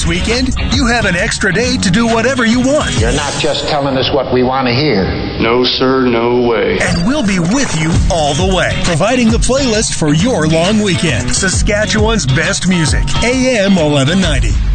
This weekend, you have an extra day to do whatever you want. You're not just telling us what we want to hear. No, sir, no way. And we'll be with you all the way, providing the playlist for your long weekend. Saskatchewan's best music, AM 1190.